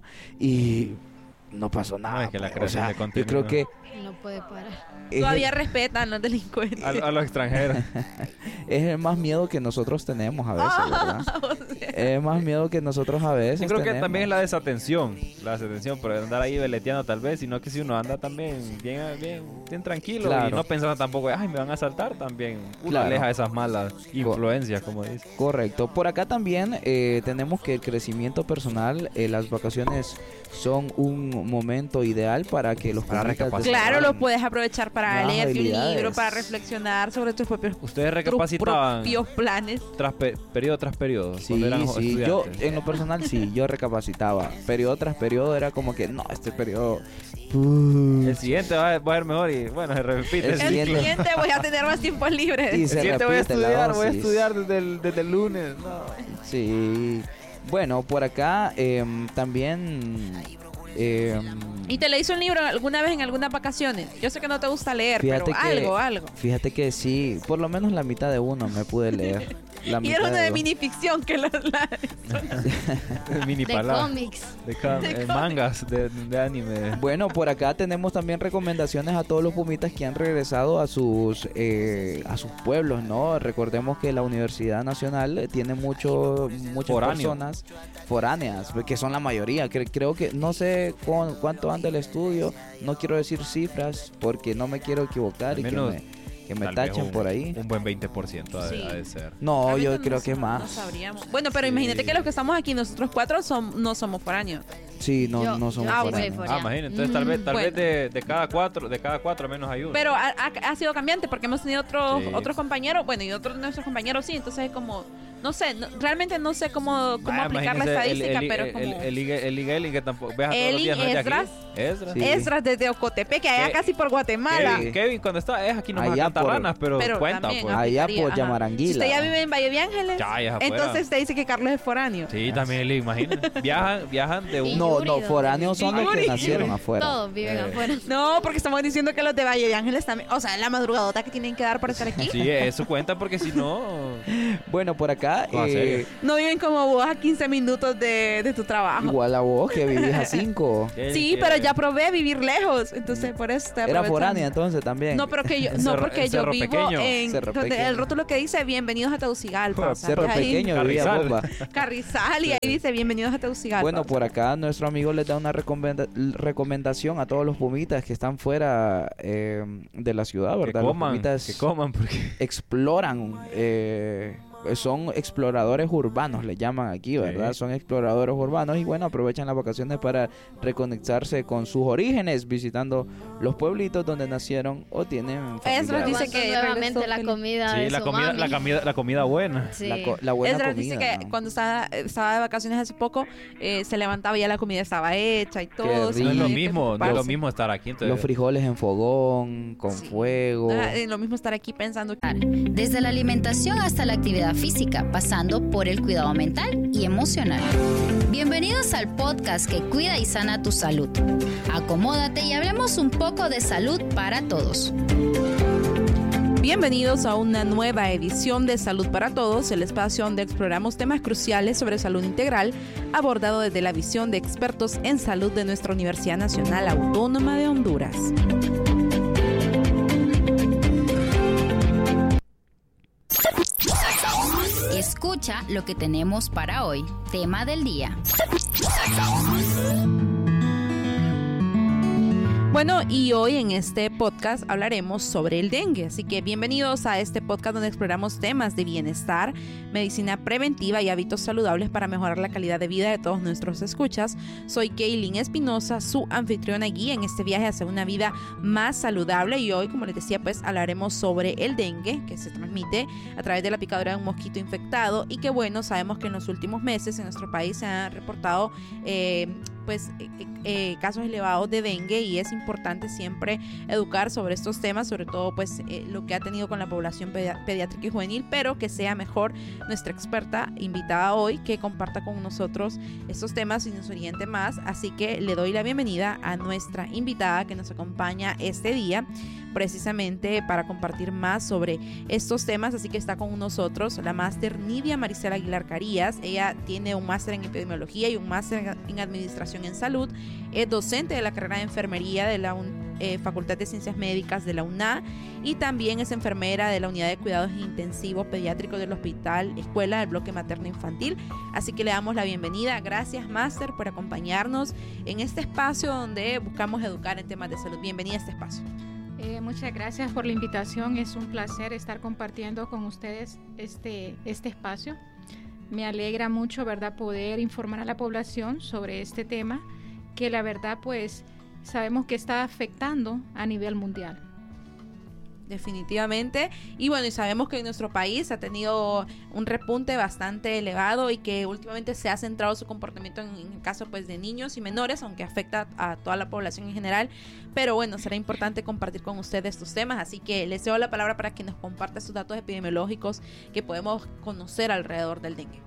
S1: y no pasó nada.
S3: No, es que la
S1: pues. O
S3: creación
S1: sea,
S3: de
S1: yo
S3: contenido.
S1: creo que
S4: No puede parar.
S1: es
S2: Todavía
S1: el,
S2: respetan los delincuentes.
S3: A, a los extranjeros.
S1: es el más miedo que nosotros tenemos a veces, ¿verdad?
S2: O sea,
S1: Es más miedo que nosotros a veces
S3: Yo creo que
S1: tenemos.
S3: también es la desatención, la desatención por andar ahí veleteando tal vez, sino que si uno anda también bien, bien, bien tranquilo
S1: Claro.
S3: y no pensando tampoco, ay, me van a asaltar también. Uno
S1: Claro.
S3: aleja esas malas influencias, como dice.
S1: Correcto. Por acá también eh, tenemos que el crecimiento personal, eh, las vacaciones son un un momento ideal para que los
S3: Para
S1: pumitas
S3: recapacitar.
S2: Claro, lo puedes aprovechar para
S1: Nuevas
S2: leerte un
S1: habilidades.
S2: libro, para reflexionar sobre tus propios,
S3: Ustedes
S2: tus
S3: recapacitaban
S2: propios planes.
S3: tras pe- periodo tras periodo.
S1: Sí,
S3: cuando eran
S1: sí, yo
S3: estudiantes.
S1: en lo personal sí, yo recapacitaba. Periodo tras periodo era como que, no, este periodo... uh,
S3: El siguiente va, va a ser mejor y bueno, se repite.
S1: El
S2: El
S1: siguiente.
S2: siguiente voy a tener más tiempos libres.
S1: Y
S3: El
S1: se
S3: siguiente voy a
S1: repite la
S3: estudiar, voy a
S1: dosis.
S3: estudiar desde el, desde el lunes. No.
S1: Sí. Bueno, por acá em, también... em,
S2: ¿Y te leíste un libro alguna vez en algunas vacaciones? Yo sé que no te gusta leer,
S1: Fíjate
S2: pero
S1: que-
S2: algo, algo.
S1: Fíjate que sí, por lo menos la mitad de uno me pude leer. La
S2: Y
S1: mitad
S2: era una de
S1: dos.
S2: minificción que la, la-
S3: Mini
S4: De
S3: palabras.
S4: cómics.
S3: De, ca-
S2: De
S3: eh,
S2: cómics.
S3: mangas, de, de anime.
S1: Bueno, por acá tenemos también recomendaciones a todos los pumitas que han regresado a sus eh, a sus pueblos, ¿no? Recordemos que la Universidad Nacional eh, tiene mucho, muchas
S3: Foráneo.
S1: personas foráneas, que son la mayoría. Cre- creo que, no sé cu- cuánto anda el estudio, no quiero decir cifras porque no me quiero equivocar
S3: Al
S1: y que
S3: menos
S1: me, que me
S3: Tal vez
S1: tachen
S3: un-
S1: por ahí.
S3: Un buen veinte por ciento ha de,
S2: Sí.
S3: ha de ser.
S1: No,
S2: Realmente
S1: yo
S2: no
S1: creo
S2: sab-
S1: que
S2: No
S1: más.
S2: sabríamos. Bueno, pero
S3: Sí.
S2: imagínate que los que estamos aquí, nosotros cuatro, son, no somos foráneos.
S1: Sí, no,
S4: Yo-
S1: no somos
S4: yo
S2: Ah,
S4: sí soy
S1: foráneos.
S4: foránea.
S3: Ah, imagínate. Entonces tal vez, tal
S2: bueno.
S3: vez de, de cada cuatro, de cada cuatro menos hay uno.
S2: Pero ha, ha- ha sido cambiante porque hemos tenido otros
S3: Sí.
S2: otros compañeros, bueno, y otros de nuestros compañeros sí, entonces es como, no sé, no- realmente no sé cómo, cómo
S3: Ah,
S2: aplicar la
S3: imagínese
S2: estadística,
S3: el,
S2: pero
S3: el,
S2: es como...
S3: el, el, Ligue- el Ligue Elling que tampoco veas todos los
S2: Elling,
S3: días, no es de
S2: Esdras.
S3: aquí. Esdras.
S1: Sí.
S2: Esdras desde Ocotepec, que allá
S3: Ke-
S2: casi por Guatemala.
S3: Kevin, Kevin cuando está es aquí nomás
S1: Allá
S3: a cantar
S1: por-
S3: ranas, pero,
S2: Pero
S3: cuenta
S2: también,
S3: pues.
S2: ah,
S1: Allá
S2: aplicaría,
S1: por
S2: ajá.
S1: Yamaranguila.
S2: Si usted ya vive en Valle de Ángeles,
S3: Ya, ya es afuera.
S2: entonces usted dice que Carlos es foráneo.
S3: Sí, también le imagino. Viajan, viajan de
S4: Y
S3: un...
S1: No, no,
S4: híbrido.
S1: foráneos son los que
S2: Híbrido.
S1: nacieron afuera.
S4: Todos viven
S3: Eh.
S4: afuera.
S2: No, porque estamos diciendo que los de Valle de Ángeles también, o sea, la madrugadota que tienen que dar por estar aquí.
S3: Sí, eso cuenta porque si no...
S1: Bueno, por acá,
S3: No, en
S1: eh,
S3: serio.
S2: No viven como vos a quince minutos de, de tu trabajo.
S1: igual a vos que vivís a cinco.
S2: Sí, pero ya probé vivir lejos, entonces por eso estoy
S1: Era
S2: aprovechando.
S1: foránea entonces también.
S2: No, pero que yo,
S3: En
S2: no
S3: Cerro-
S2: porque
S3: en
S2: yo
S3: Cerro
S2: vivo
S3: Pequeño.
S2: en
S1: Cerro
S2: donde
S1: Pequeño.
S2: el rótulo que dice bienvenidos a Tegucigalpa. o sea,
S1: Cerro
S2: que ahí-
S1: Pequeño vivía
S3: Carrizal.
S1: bomba.
S2: Carrizal y ahí dice bienvenidos a Tegucigalpa.
S1: Bueno,
S2: o sea.
S1: por acá nuestro amigo les da una recomenda- recomendación a todos los pumitas que están fuera eh, de la ciudad,
S3: Que
S1: ¿verdad? Los
S3: coman,
S1: pumitas
S3: que coman porque...
S1: exploran, eh, son exploradores urbanos, le llaman aquí, ¿verdad?
S3: Sí.
S1: Son exploradores urbanos y bueno, aprovechan las vacaciones para reconectarse con sus orígenes, visitando los pueblitos donde nacieron o tienen
S2: Esdras
S1: familiares.
S2: dice
S4: Probando
S2: que
S4: nuevamente
S2: regresó
S4: la
S2: feliz.
S4: comida de
S3: Sí, la
S4: su
S3: comida,
S4: mami.
S3: la, comida, la comida buena.
S4: Sí.
S1: La, co- la buena
S2: Esdras
S1: comida.
S2: dice que
S1: ¿no?
S2: cuando estaba, estaba de vacaciones hace poco, eh, se levantaba y ya la comida estaba hecha y todo.
S1: rico.
S2: sin
S3: No es lo
S2: tener que
S3: mismo, no es lo
S2: preocuparse.
S3: mismo estar aquí. Entonces,
S1: Los frijoles en fogón, con
S2: Sí.
S1: fuego.
S2: Ah, eh, lo mismo estar aquí pensando que
S10: Desde la alimentación hasta la actividad física, pasando por el cuidado mental y emocional. Bienvenidos al podcast que cuida y sana tu salud. Acomódate y hablemos un poco de salud para todos.
S2: Bienvenidos a una nueva edición de Salud para Todos, el espacio donde exploramos temas cruciales sobre salud integral, abordado desde la visión de expertos en salud de nuestra Universidad Nacional Autónoma de Honduras.
S10: Escucha lo que tenemos para hoy. Tema del día.
S2: Bueno, y hoy en este podcast hablaremos sobre el dengue, así que bienvenidos a este podcast donde exploramos temas de bienestar, medicina preventiva y hábitos saludables para mejorar la calidad de vida de todos nuestros escuchas. Soy Kaylin Espinosa, su anfitriona y guía en este viaje hacia una vida más saludable, y hoy, como les decía, pues hablaremos sobre el dengue, que se transmite a través de la picadura de un mosquito infectado, y que bueno, sabemos que en los últimos meses en nuestro país se han reportado eh, pues eh, eh, casos elevados de dengue, y es importante siempre educar sobre estos temas, sobre todo pues eh, lo que ha tenido con la población pedi- pediátrica y juvenil, pero que sea mejor nuestra experta invitada hoy que comparta con nosotros estos temas y nos oriente más. Así que le doy la bienvenida a nuestra invitada que nos acompaña este día precisamente para compartir más sobre estos temas. Así que está con nosotros la máster Nidia Maricela Aguilar Carías. Ella tiene un máster en epidemiología y un máster en administración en salud. Es docente de la carrera de enfermería de la un, eh, Facultad de Ciencias Médicas de la U N A, y también es enfermera de la Unidad de Cuidados Intensivos Pediátricos del Hospital Escuela del Bloque Materno Infantil. Así que le damos la bienvenida. Gracias, máster, por acompañarnos en este espacio donde buscamos educar en temas de salud. Bienvenida a este espacio.
S11: Eh, muchas gracias por la invitación. Es un placer estar compartiendo con ustedes este, este espacio. Me alegra mucho, ¿verdad?, poder informar a la población sobre este tema que la verdad pues sabemos que está afectando a nivel mundial.
S2: Definitivamente. Y bueno, y sabemos que en nuestro país ha tenido un repunte bastante elevado y que últimamente se ha centrado su comportamiento en, en el caso pues de niños y menores, aunque afecta a toda la población en general. Pero bueno, será importante compartir con ustedes estos temas, así que les cedo la palabra para que nos comparta estos datos epidemiológicos que podemos conocer alrededor del dengue.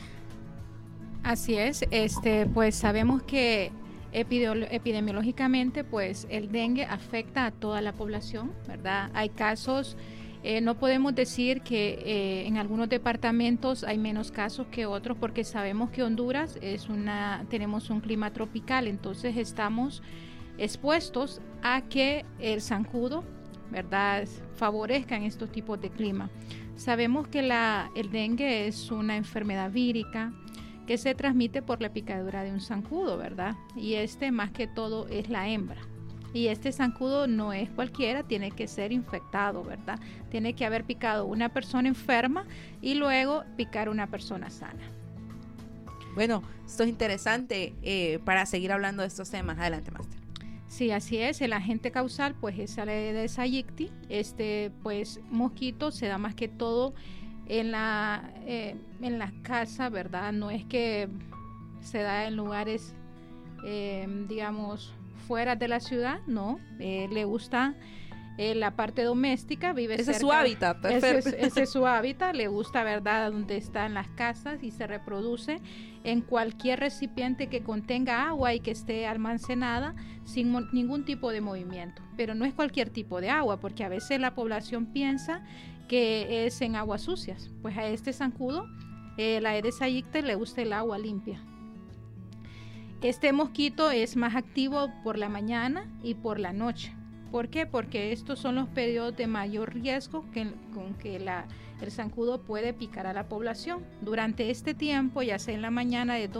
S11: Así es, este pues sabemos que epidemiológicamente pues el dengue afecta a toda la población, ¿verdad? Hay casos, eh, no podemos decir que eh, en algunos departamentos hay menos casos que otros, porque sabemos que Honduras es una, tenemos un clima tropical, entonces estamos expuestos a que el zancudo, ¿verdad?, favorezcan estos tipos de clima. Sabemos que la, el dengue es una enfermedad vírica que se transmite por la picadura de un zancudo, ¿verdad? Y este más que todo es la hembra. Y este zancudo no es cualquiera, tiene que ser infectado, ¿verdad? Tiene que haber picado una persona enferma y luego picar una persona sana.
S2: Bueno, esto es interesante eh, para seguir hablando de estos temas. Adelante, Master.
S11: Sí, así es. El agente causal, pues es el Aedes aegypti. Este, pues, mosquito se da más que todo en la eh, en las casas, ¿verdad? No es que se da en lugares, eh, digamos, fuera de la ciudad, no. Eh, le gusta eh, la parte doméstica, vive
S2: ese
S11: cerca.
S2: Es su hábitat,
S11: ese es, ese es su hábitat, le gusta, ¿verdad?, donde están las casas y se reproduce en cualquier recipiente que contenga agua y que esté almacenada sin mo- ningún tipo de movimiento. Pero no es cualquier tipo de agua, porque a veces la población piensa que es en aguas sucias. Pues a este zancudo, eh, la Aedes aegypti, le gusta el agua limpia. Este mosquito es más activo por la mañana y por la noche. ¿Por qué? Porque estos son los periodos de mayor riesgo que, con que la, el zancudo puede picar a la población. Durante este tiempo, ya sea en la mañana de